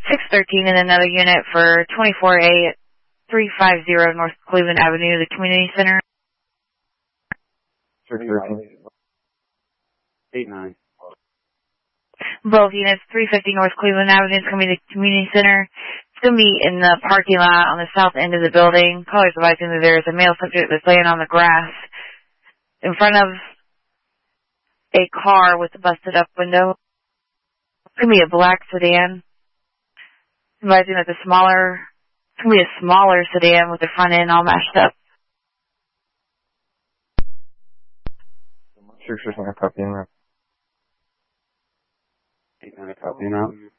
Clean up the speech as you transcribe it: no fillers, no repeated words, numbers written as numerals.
613 and another unit for 24A 350 North Cleveland Avenue, the community center. 613. 89. Both units, 350 North Cleveland Avenue, it's going to be the community center. It's going to be in the parking lot on the south end of the building. Callers advising that there is a male subject that's laying on the grass in front of a car with a busted up window. It's going to be a black sedan. Advising that it's going to be a smaller sedan with the front end all mashed up. 613, copy in. 89, copy out.